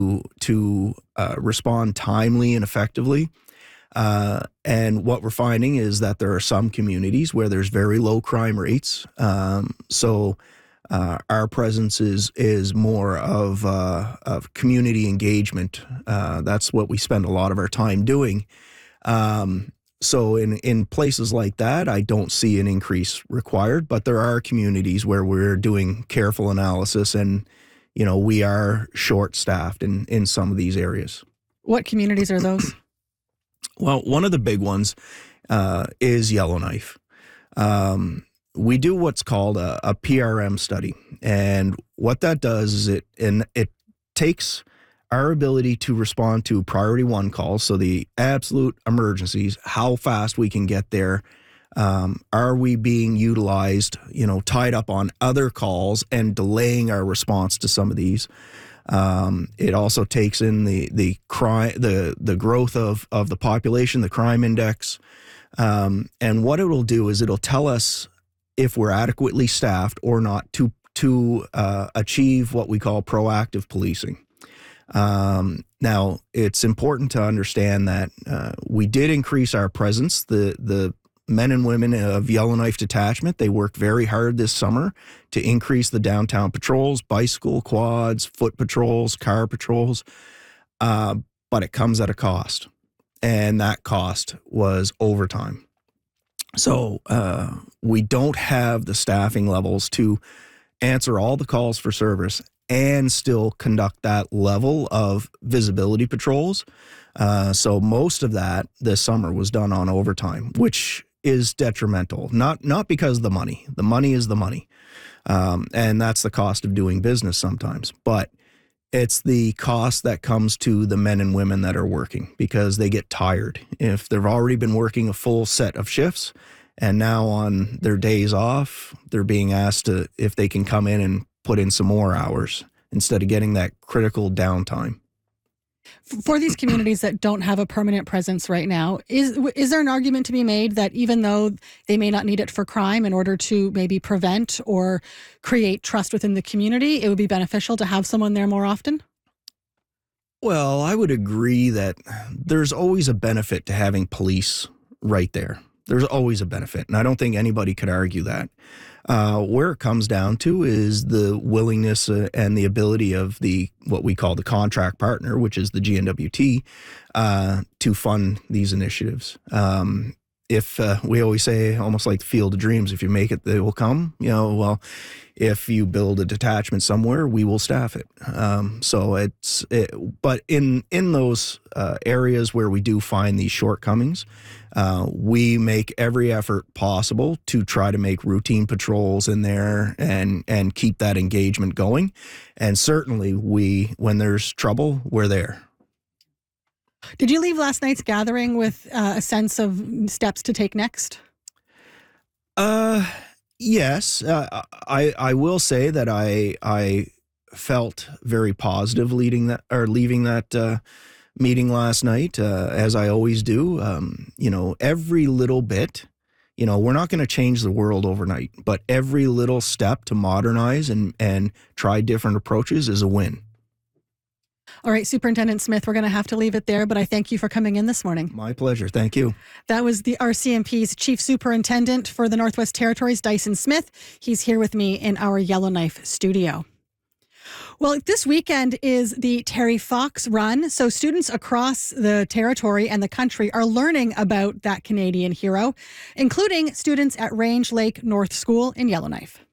to respond timely and effectively. And what we're finding is that there are some communities where there's very low crime rates. So our presence is more of community engagement. That's what we spend a lot of our time doing. So in places like that, I don't see an increase required, but there are communities where we're doing careful analysis and, we are short-staffed in some of these areas. What communities are those? Well, one of the big ones is Yellowknife. We do what's called a PRM study, and what that does is it takes our ability to respond to priority one calls, so the absolute emergencies, how fast we can get there. Are we being utilized, tied up on other calls and delaying our response to some of these? It also takes in the crime, the growth of the population, the crime index. And what it will do is it'll tell us if we're adequately staffed or not to achieve what we call proactive policing. Now, it's important to understand that we did increase our presence. The men and women of Yellowknife Detachment, they worked very hard this summer to increase the downtown patrols, bicycle quads, foot patrols, car patrols, but it comes at a cost, and that cost was overtime. So we don't have the staffing levels to answer all the calls for service and still conduct that level of visibility patrols. So most of that this summer was done on overtime, which is detrimental, not because of the money. The money is the money. And that's the cost of doing business sometimes. But it's the cost that comes to the men and women that are working because they get tired. If they've already been working a full set of shifts and now on their days off, they're being asked if they can come in and put in some more hours instead of getting that critical downtime. For these communities that don't have a permanent presence right now, is there an argument to be made that even though they may not need it for crime, in order to maybe prevent or create trust within the community, it would be beneficial to have someone there more often? Well, I would agree that there's always a benefit to having police right there. There's always a benefit, and I don't think anybody could argue that. Where it comes down to is the willingness and the ability of what we call the contract partner, which is the GNWT, to fund these initiatives. If we always say, almost like the Field of Dreams, if you make it, they will come. Well, if you build a detachment somewhere, we will staff it. But in those areas where we do find these shortcomings, we make every effort possible to try to make routine patrols in there and keep that engagement going. And certainly, when there's trouble, we're there. Did you leave last night's gathering with a sense of steps to take next? Yes. I will say that I felt very positive leaving that meeting last night, as I always do. Every little bit, we're not going to change the world overnight, but every little step to modernize and try different approaches is a win. All right, Superintendent Smith, we're going to have to leave it there, but I thank you for coming in this morning. My pleasure. Thank you. That was the RCMP's Chief Superintendent for the Northwest Territories, Dyson Smith. He's here with me in our Yellowknife studio. Well, this weekend is the Terry Fox Run, so students across the territory and the country are learning about that Canadian hero, including students at Range Lake North School in Yellowknife.